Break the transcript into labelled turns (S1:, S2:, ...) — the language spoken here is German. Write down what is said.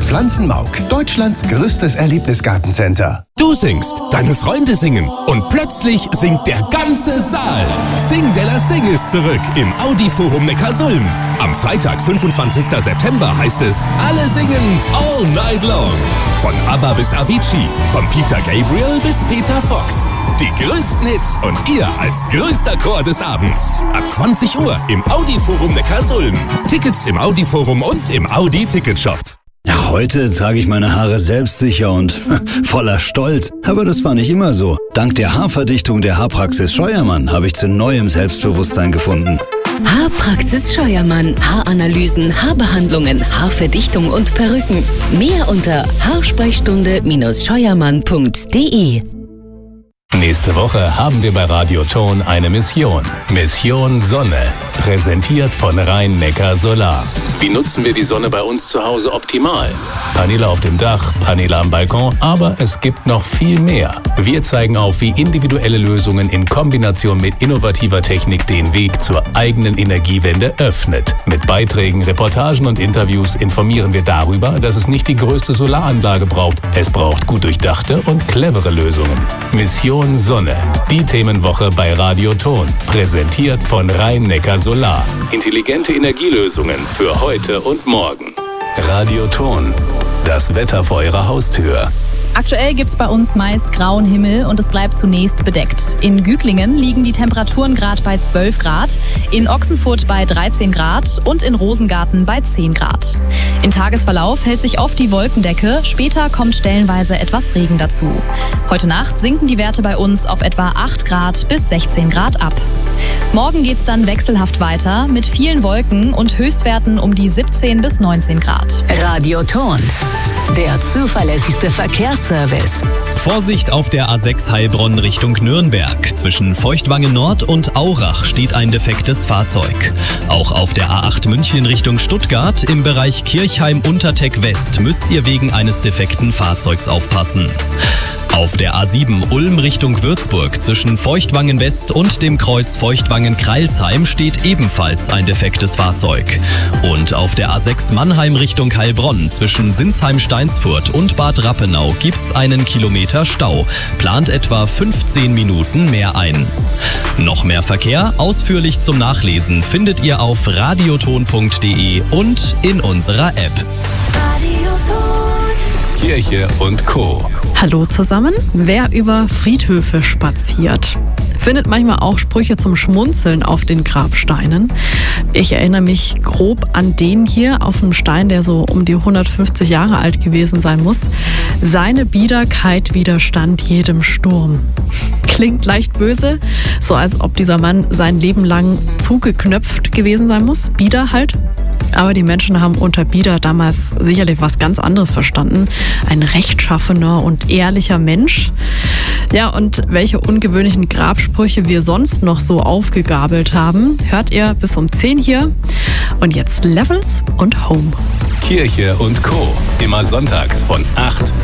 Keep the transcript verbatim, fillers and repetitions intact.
S1: Pflanzenmauk, Deutschlands größtes Erlebnisgartencenter.
S2: Du singst, deine Freunde singen und plötzlich singt der ganze Saal. Sing de la Sing ist zurück im Audi-Forum Neckarsulm. Am Freitag, fünfundzwanzigsten September heißt es, alle singen all night long. Von ABBA bis Avicii, von Peter Gabriel bis Peter Fox. Die größten Hits und ihr als größter Chor des Abends. Ab zwanzig Uhr im Audi-Forum Neckarsulm. Tickets im Audi-Forum und im Audi-Ticketshop.
S3: Ja, heute trage ich meine Haare selbstsicher und voller Stolz. Aber das war nicht immer so. Dank der Haarverdichtung der Haarpraxis Scheuermann habe ich zu neuem Selbstbewusstsein gefunden.
S4: Haarpraxis Scheuermann. Haaranalysen, Haarbehandlungen, Haarverdichtung und Perücken. Mehr unter haarsprechstunde Scheuermann punkt de.
S5: Nächste Woche haben wir bei Radio Ton eine Mission. Mission Sonne. Präsentiert von Rhein-Neckar-Solar. Wie nutzen wir die Sonne bei uns zu Hause optimal? Paneele auf dem Dach, Paneele am Balkon, aber es gibt noch viel mehr. Wir zeigen auf, wie individuelle Lösungen in Kombination mit innovativer Technik den Weg zur eigenen Energiewende öffnet. Mit Beiträgen, Reportagen und Interviews informieren wir darüber, dass es nicht die größte Solaranlage braucht. Es braucht gut durchdachte und clevere Lösungen. Mission Sonne. Die Themenwoche bei Radio Ton. Präsentiert von Rhein-Neckar-Solar. Intelligente Energielösungen für heute und morgen. Radio Ton. Das Wetter vor Ihrer Haustür.
S6: Aktuell gibt es bei uns meist grauen Himmel und es bleibt zunächst bedeckt. In Güglingen liegen die Temperaturen gerade bei zwölf Grad, in Ochsenfurt bei dreizehn Grad und in Rosengarten bei zehn Grad. Im Tagesverlauf hält sich oft die Wolkendecke, später kommt stellenweise etwas Regen dazu. Heute Nacht sinken die Werte bei uns auf etwa acht Grad bis sechzehn Grad ab. Morgen geht's dann wechselhaft weiter mit vielen Wolken und Höchstwerten um die siebzehn bis neunzehn Grad.
S4: Radio Ton. Der zuverlässigste Verkehrsservice.
S7: Vorsicht auf der A sechs Heilbronn Richtung Nürnberg. Zwischen Feuchtwangen Nord und Aurach steht ein defektes Fahrzeug. Auch auf der A acht München Richtung Stuttgart im Bereich Kirchheim-Unterteck West müsst ihr wegen eines defekten Fahrzeugs aufpassen. Auf der A sieben Ulm Richtung Würzburg zwischen Feuchtwangen West und dem Kreuz Feuchtwangen-Kreilsheim steht ebenfalls ein defektes Fahrzeug. Und auf der A sechs Mannheim Richtung Heilbronn zwischen Sinsheim-Steinsfurt und Bad Rappenau gibt's einen Kilometer Stau. Plant etwa fünfzehn Minuten mehr ein. Noch mehr Verkehr, ausführlich zum Nachlesen, findet ihr auf radioton punkt de und in unserer App.
S5: Kirche und Co.
S8: Hallo zusammen. Wer über Friedhöfe spaziert, findet manchmal auch Sprüche zum Schmunzeln auf den Grabsteinen. Ich erinnere mich grob an den hier auf dem Stein, der so um die hundertfünfzig Jahre alt gewesen sein muss. Seine Biederkeit widerstand jedem Sturm. Klingt leicht böse, so als ob dieser Mann sein Leben lang zugeknöpft gewesen sein muss. Bieder halt. Aber die Menschen haben unter Bieder damals sicherlich was ganz anderes verstanden. Ein rechtschaffener und ehrlicher Mensch. Ja, und welche ungewöhnlichen Grabsprüche wir sonst noch so aufgegabelt haben, hört ihr bis um zehn hier. Und jetzt Levels und Home.
S5: Kirche und Co. Immer sonntags von acht